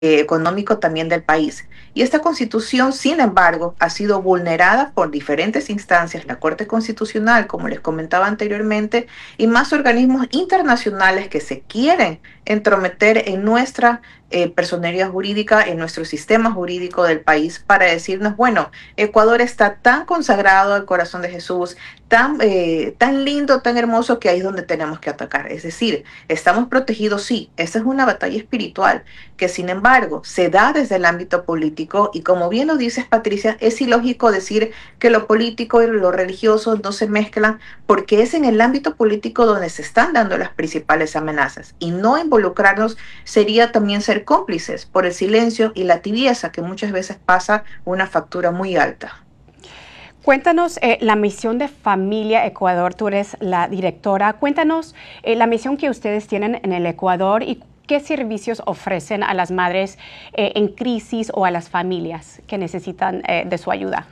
económico también del país. Y esta constitución, sin embargo, ha sido vulnerada por diferentes instancias, la Corte Constitucional, como les comentaba anteriormente, y más organismos internacionales que se quieren entrometer en nuestra personería jurídica, en nuestro sistema jurídico del país, para decirnos, bueno, Ecuador está tan consagrado al corazón de Jesús, tan lindo, tan hermoso, que ahí es donde tenemos que atacar. Es decir, estamos protegidos, sí, esta es una batalla espiritual que sin embargo se da desde el ámbito político y como bien lo dices Patricia, es ilógico decir que lo político y lo religioso no se mezclan porque es en el ámbito político donde se están dando las principales amenazas y no involucrarnos sería también ser cómplices por el silencio y la tibieza que muchas veces pasa una factura muy alta. Cuéntanos la misión de Familia Ecuador, tú eres la directora. Cuéntanos la misión que ustedes tienen en el Ecuador y qué servicios ofrecen a las madres en crisis o a las familias que necesitan de su ayuda.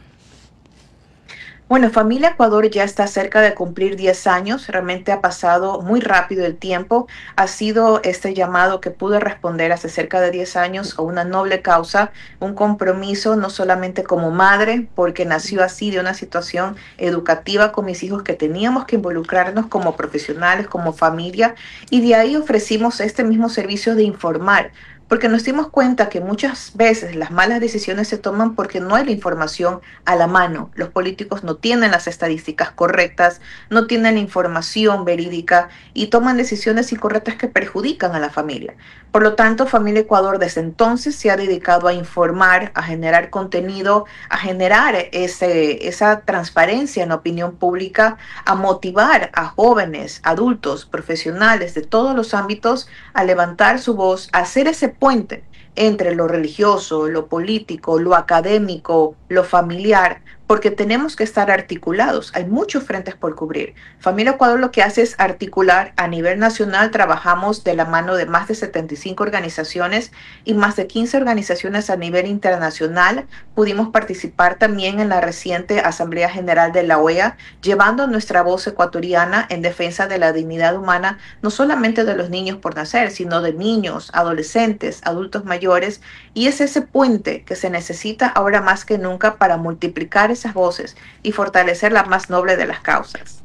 Bueno, Familia Ecuador ya está cerca de cumplir 10 años, realmente ha pasado muy rápido el tiempo, ha sido este llamado que pude responder hace cerca de 10 años a una noble causa, un compromiso no solamente como madre, porque nació así de una situación educativa con mis hijos que teníamos que involucrarnos como profesionales, como familia, y de ahí ofrecimos este mismo servicio de informar porque nos dimos cuenta que muchas veces las malas decisiones se toman porque no hay la información a la mano. Los políticos no tienen las estadísticas correctas, no tienen la información verídica y toman decisiones incorrectas que perjudican a la familia. Por lo tanto, Familia Ecuador desde entonces se ha dedicado a informar, a generar contenido, a generar esa transparencia en la opinión pública, a motivar a jóvenes, adultos, profesionales de todos los ámbitos a levantar su voz, a hacer ese puente entre lo religioso, lo político, lo académico, lo familiar, porque tenemos que estar articulados. Hay muchos frentes por cubrir. Familia Ecuador lo que hace es articular a nivel nacional. Trabajamos de la mano de más de 75 organizaciones y más de 15 organizaciones a nivel internacional. Pudimos participar también en la reciente Asamblea General de la OEA, llevando nuestra voz ecuatoriana en defensa de la dignidad humana, no solamente de los niños por nacer, sino de niños, adolescentes, adultos mayores, y es ese puente que se necesita ahora más que nunca para multiplicar esas voces y fortalecer la más noble de las causas.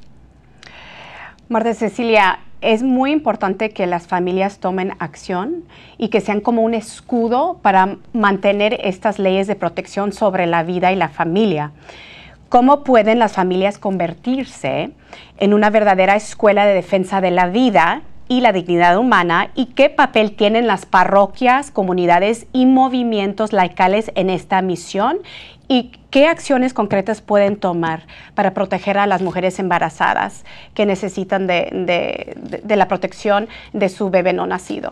Marta Cecilia, es muy importante que las familias tomen acción y que sean como un escudo para mantener estas leyes de protección sobre la vida y la familia. ¿Cómo pueden las familias convertirse en una verdadera escuela de defensa de la vida y la dignidad humana? ¿Y qué papel tienen las parroquias, comunidades y movimientos laicales en esta misión? ¿Y qué acciones concretas pueden tomar para proteger a las mujeres embarazadas que necesitan de la protección de su bebé no nacido?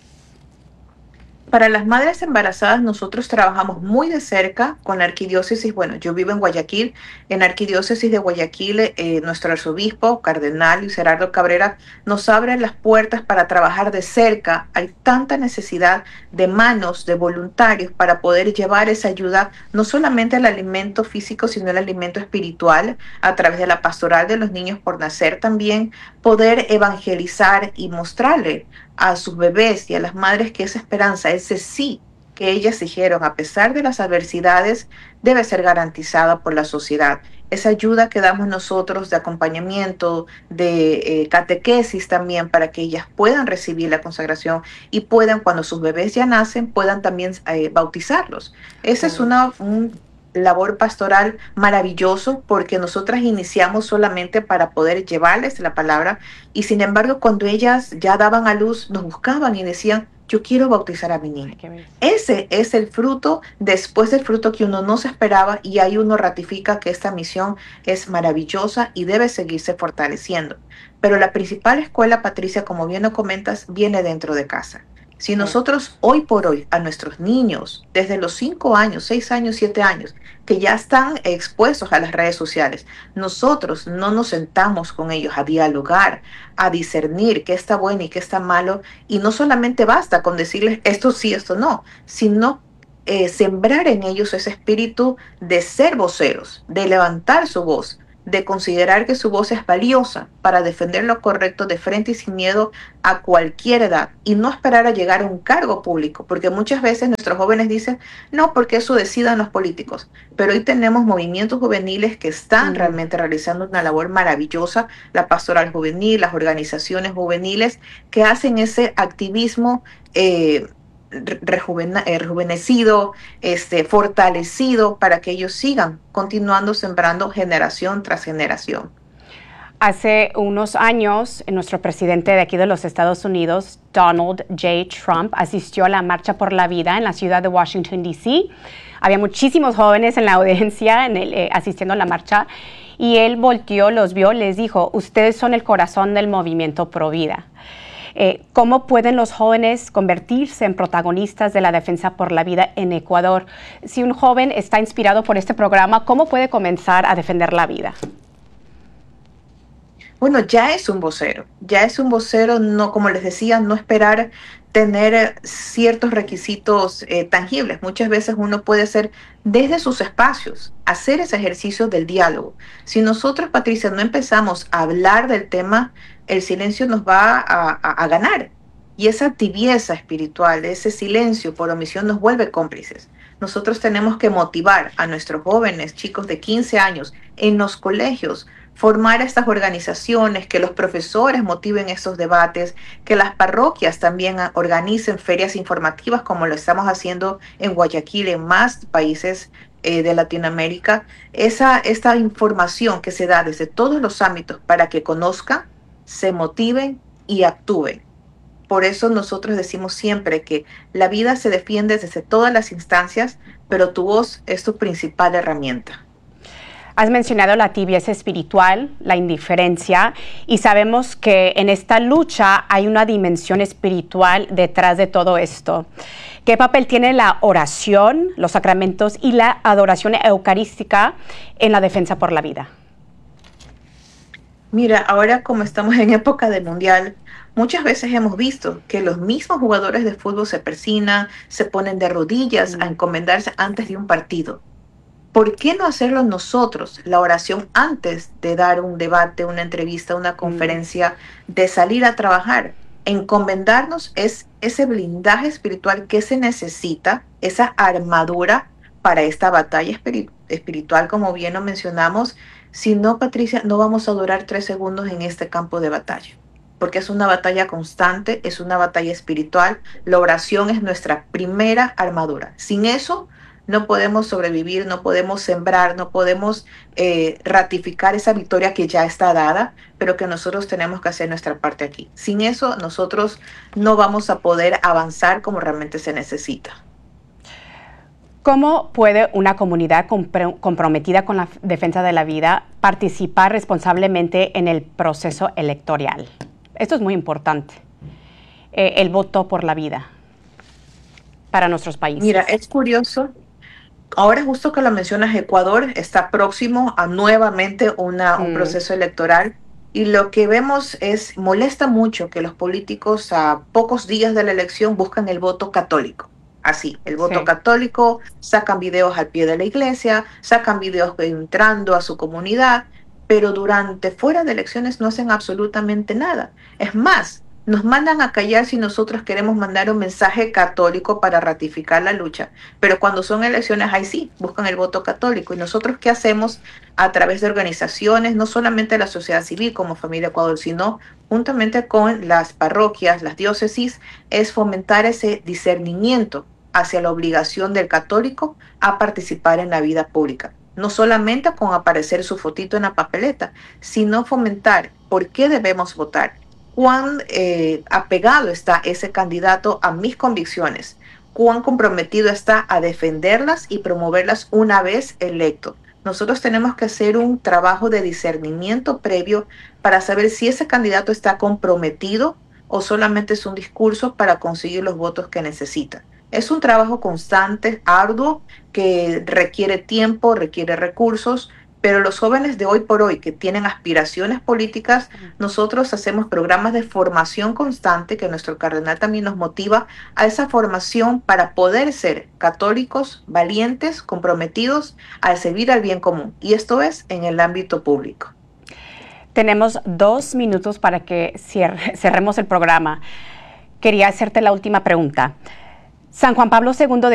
Para las madres embarazadas, nosotros trabajamos muy de cerca con la arquidiócesis. Bueno, yo vivo en Guayaquil. En la arquidiócesis de Guayaquil, nuestro arzobispo, cardenal Luis Gerardo Cabrera, nos abre las puertas para trabajar de cerca. Hay tanta necesidad de manos, de voluntarios para poder llevar esa ayuda, no solamente al alimento físico, sino al alimento espiritual, a través de la pastoral de los niños por nacer también, poder evangelizar y mostrarle a sus bebés y a las madres que esa esperanza, ese sí que ellas dijeron, a pesar de las adversidades, debe ser garantizada por la sociedad. Esa ayuda que damos nosotros de acompañamiento, de catequesis también, para que ellas puedan recibir la consagración y puedan, cuando sus bebés ya nacen, puedan también bautizarlos. Esa es un labor pastoral maravilloso porque nosotras iniciamos solamente para poder llevarles la palabra y sin embargo cuando ellas ya daban a luz nos buscaban y decían yo quiero bautizar a mi niño. Ese es el fruto, después del fruto que uno no se esperaba y ahí uno ratifica que esta misión es maravillosa y debe seguirse fortaleciendo. Pero la principal escuela, Patricia, como bien lo comentas, viene dentro de casa. Si nosotros hoy por hoy a nuestros niños, desde los 5 años, 6 años, 7 años, que ya están expuestos a las redes sociales, nosotros no nos sentamos con ellos a dialogar, a discernir qué está bueno y qué está malo, y no solamente basta con decirles esto sí, esto no, sino sembrar en ellos ese espíritu de ser voceros, de levantar su voz, de considerar que su voz es valiosa para defender lo correcto de frente y sin miedo a cualquier edad y no esperar a llegar a un cargo público, porque muchas veces nuestros jóvenes dicen, no, porque eso decidan los políticos, pero hoy tenemos movimientos juveniles que están Mm. realmente realizando una labor maravillosa, la pastoral juvenil, las organizaciones juveniles que hacen ese activismo rejuvenecido, fortalecido para que ellos sigan continuando sembrando generación tras generación. Hace unos años, nuestro presidente de aquí de los Estados Unidos, Donald J. Trump, asistió a la Marcha por la Vida en la ciudad de Washington, D.C. Había muchísimos jóvenes en la audiencia asistiendo a la marcha y él volteó, los vio, les dijo, ustedes son el corazón del movimiento Pro Vida. ¿Cómo pueden los jóvenes convertirse en protagonistas de la defensa por la vida en Ecuador? Si un joven está inspirado por este programa, ¿cómo puede comenzar a defender la vida? Bueno, ya es un vocero, no, como les decía, no esperar tener ciertos requisitos tangibles. Muchas veces uno puede hacer desde sus espacios, hacer ese ejercicio del diálogo. Si nosotros, Patricia, no empezamos a hablar del tema, el silencio nos va a ganar. Y esa tibieza espiritual, ese silencio por omisión nos vuelve cómplices. Nosotros tenemos que motivar a nuestros jóvenes, chicos de 15 años, en los colegios, formar estas organizaciones, que los profesores motiven esos debates, que las parroquias también organicen ferias informativas como lo estamos haciendo en Guayaquil, en más países de Latinoamérica. Esta información que se da desde todos los ámbitos para que conozcan, se motiven y actúen. Por eso nosotros decimos siempre que la vida se defiende desde todas las instancias, pero tu voz es tu principal herramienta. Has mencionado la tibieza espiritual, la indiferencia, y sabemos que en esta lucha hay una dimensión espiritual detrás de todo esto. ¿Qué papel tiene la oración, los sacramentos y la adoración eucarística en la defensa por la vida? Mira, ahora como estamos en época de mundial, muchas veces hemos visto que los mismos jugadores de fútbol se persignan, se ponen de rodillas a Mm. encomendarse antes de un partido. ¿Por qué no hacerlo nosotros, la oración antes de dar un debate, una entrevista, una Mm. conferencia, de salir a trabajar? Encomendarnos es ese blindaje espiritual que se necesita, esa armadura para esta batalla espiritual, como bien lo mencionamos. Si no, Patricia, no vamos a durar 3 segundos en este campo de batalla, porque es una batalla constante, es una batalla espiritual. La oración es nuestra primera armadura. Sin eso, no podemos sobrevivir, no podemos sembrar, no podemos ratificar esa victoria que ya está dada, pero que nosotros tenemos que hacer nuestra parte aquí. Sin eso, nosotros no vamos a poder avanzar como realmente se necesita. ¿Cómo puede una comunidad comprometida con la defensa de la vida participar responsablemente en el proceso electoral? Esto es muy importante, el voto por la vida para nuestros Mira, países. es curioso. Ahora justo que lo mencionas, Ecuador está próximo a nuevamente un Mm. proceso electoral y lo que vemos es, molesta mucho que los políticos a pocos días de la elección buscan el voto católico. Así, el voto Sí. católico, sacan videos al pie de la iglesia, sacan videos entrando a su comunidad, pero fuera de elecciones no hacen absolutamente nada. Es más, nos mandan a callar si nosotros queremos mandar un mensaje católico para ratificar la lucha, pero cuando son elecciones, ahí sí, buscan el voto católico. ¿Y nosotros qué hacemos a través de organizaciones, no solamente la sociedad civil como Familia Ecuador, sino juntamente con las parroquias, las diócesis, es fomentar ese discernimiento hacia la obligación del católico a participar en la vida pública? No solamente con aparecer su fotito en la papeleta, sino fomentar por qué debemos votar, cuán apegado está ese candidato a mis convicciones, cuán comprometido está a defenderlas y promoverlas una vez electo. Nosotros tenemos que hacer un trabajo de discernimiento previo para saber si ese candidato está comprometido o solamente es un discurso para conseguir los votos que necesita. Es un trabajo constante, arduo, que requiere tiempo, requiere recursos, Pero los jóvenes de hoy por hoy que tienen aspiraciones políticas, nosotros hacemos programas de formación constante, que nuestro cardenal también nos motiva a esa formación para poder ser católicos valientes, comprometidos a servir al bien común. Y esto es en el ámbito público. Tenemos 2 minutos para que cerremos el programa. Quería hacerte la última pregunta. San Juan Pablo II